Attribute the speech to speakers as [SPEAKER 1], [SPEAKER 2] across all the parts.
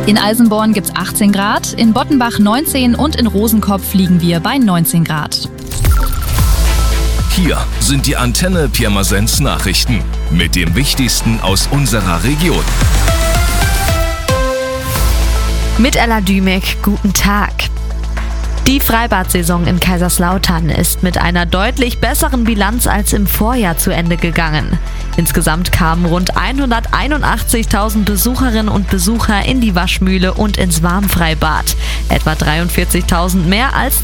[SPEAKER 1] In Eisenborn gibt's 18 Grad, in Bottenbach 19 und in Rosenkopf liegen wir bei 19 Grad.
[SPEAKER 2] Hier sind die Antenne Pirmasens Nachrichten mit dem Wichtigsten aus unserer Region.
[SPEAKER 3] Mit Ella Dümek, guten Tag. Die Freibad-Saison in Kaiserslautern ist mit einer deutlich besseren Bilanz als im Vorjahr zu Ende gegangen. Insgesamt kamen rund 181.000 Besucherinnen und Besucher in die Waschmühle und ins Warmfreibad. Etwa 43.000 mehr als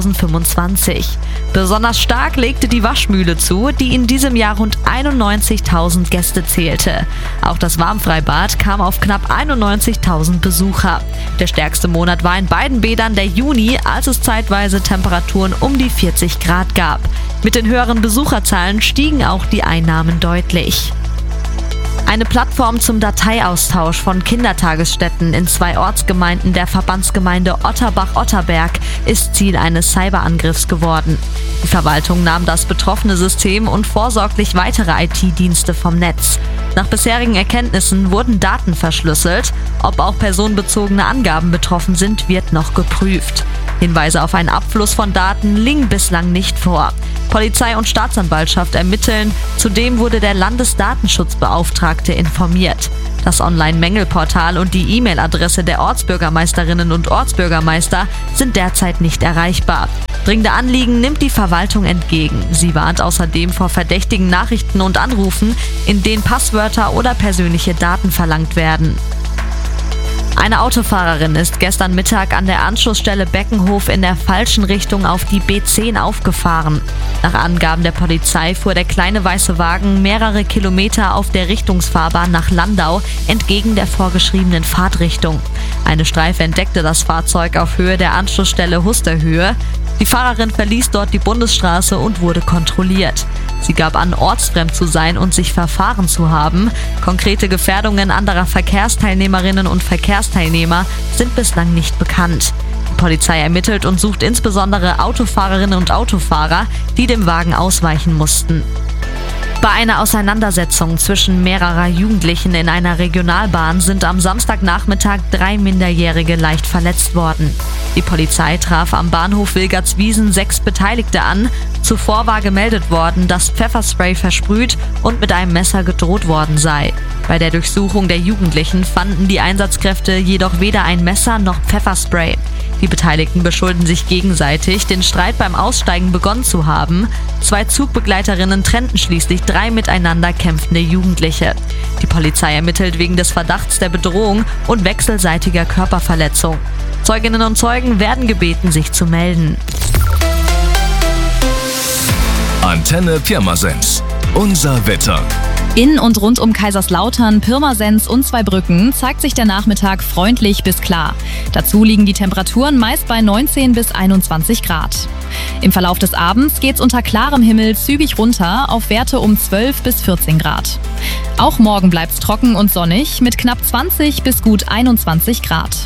[SPEAKER 3] 2025. Besonders stark legte die Waschmühle zu, die in diesem Jahr rund 91.000 Gäste zählte. Auch das Warmfreibad kam auf knapp 91.000 Besucher. Der stärkste Monat war in beiden Bädern der Juni, als es zeitweise Temperaturen um die 40 Grad gab. Mit den höheren Besucherzahlen stiegen auch die Einnahmen deutlich. Eine Plattform zum Dateiaustausch von Kindertagesstätten in 2 Ortsgemeinden der Verbandsgemeinde Otterbach-Otterberg ist Ziel eines Cyberangriffs geworden. Die Verwaltung nahm das betroffene System und vorsorglich weitere IT-Dienste vom Netz. Nach bisherigen Erkenntnissen wurden Daten verschlüsselt. Ob auch personenbezogene Angaben betroffen sind, wird noch geprüft. Hinweise auf einen Abfluss von Daten liegen bislang nicht vor. Polizei und Staatsanwaltschaft ermitteln. Zudem wurde der Landesdatenschutzbeauftragte informiert. Das Online-Mängelportal und die E-Mail-Adresse der Ortsbürgermeisterinnen und Ortsbürgermeister sind derzeit nicht erreichbar. Dringende Anliegen nimmt die Verwaltung entgegen. Sie warnt außerdem vor verdächtigen Nachrichten und Anrufen, in denen Passwörter oder persönliche Daten verlangt werden. Eine Autofahrerin ist gestern Mittag an der Anschlussstelle Beckenhof in der falschen Richtung auf die B10 aufgefahren. Nach Angaben der Polizei fuhr der kleine weiße Wagen mehrere Kilometer auf der Richtungsfahrbahn nach Landau entgegen der vorgeschriebenen Fahrtrichtung. Eine Streife entdeckte das Fahrzeug auf Höhe der Anschlussstelle Husterhöhe. Die Fahrerin verließ dort die Bundesstraße und wurde kontrolliert. Sie gab an, ortsfremd zu sein und sich verfahren zu haben. Konkrete Gefährdungen anderer Verkehrsteilnehmerinnen und Verkehrsteilnehmer sind bislang nicht bekannt. Die Polizei ermittelt und sucht insbesondere Autofahrerinnen und Autofahrer, die dem Wagen ausweichen mussten. Bei einer Auseinandersetzung zwischen mehrerer Jugendlichen in einer Regionalbahn sind am Samstagnachmittag 3 Minderjährige leicht verletzt worden. Die Polizei traf am Bahnhof Wilgartswiesen 6 Beteiligte an. Zuvor war gemeldet worden, dass Pfefferspray versprüht und mit einem Messer gedroht worden sei. Bei der Durchsuchung der Jugendlichen fanden die Einsatzkräfte jedoch weder ein Messer noch Pfefferspray. Die Beteiligten beschulden sich gegenseitig, den Streit beim Aussteigen begonnen zu haben. 2 Zugbegleiterinnen trennten schließlich 3 miteinander kämpfende Jugendliche. Die Polizei ermittelt wegen des Verdachts der Bedrohung und wechselseitiger Körperverletzung. Zeuginnen und Zeugen werden gebeten, sich zu melden.
[SPEAKER 2] Antenne Pirmasens. Unser Wetter.
[SPEAKER 1] In und rund um Kaiserslautern, Pirmasens und Zweibrücken zeigt sich der Nachmittag freundlich bis klar. Dazu liegen die Temperaturen meist bei 19 bis 21 Grad. Im Verlauf des Abends geht's unter klarem Himmel zügig runter auf Werte um 12 bis 14 Grad. Auch morgen bleibt's trocken und sonnig mit knapp 20 bis gut 21 Grad.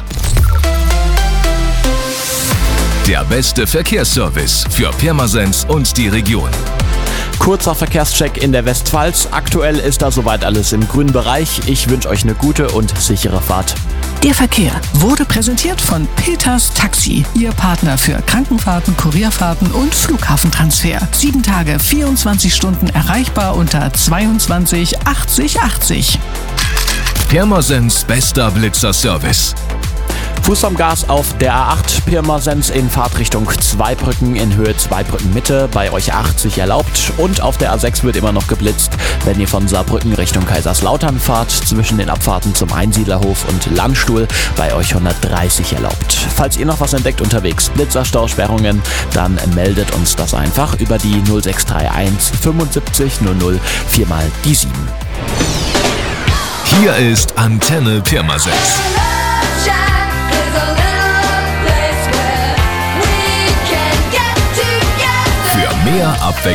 [SPEAKER 2] Der beste Verkehrsservice für Pirmasens und die Region.
[SPEAKER 4] Kurzer Verkehrscheck in der Westpfalz. Aktuell ist da soweit alles im grünen Bereich. Ich wünsche euch eine gute und sichere Fahrt.
[SPEAKER 5] Der Verkehr wurde präsentiert von Peters Taxi, Ihr Partner für Krankenfahrten, Kurierfahrten und Flughafentransfer. 7 Tage, 24 Stunden erreichbar unter 22 80 80.
[SPEAKER 2] Pirmasens bester Blitzerservice.
[SPEAKER 4] Fuß am Gas auf der A8 Pirmasens in Fahrtrichtung Zweibrücken in Höhe Zweibrücken Mitte, bei euch 80 erlaubt, und auf der A6 wird immer noch geblitzt, wenn ihr von Saarbrücken Richtung Kaiserslautern fahrt, zwischen den Abfahrten zum Einsiedlerhof und Landstuhl, bei euch 130 erlaubt. Falls ihr noch was entdeckt unterwegs, Blitzerstausperrungen, dann meldet uns das einfach über die 0631 75 00 4 mal die 7.
[SPEAKER 2] Hier ist Antenne Pirmasens. Für mehr Abwechslung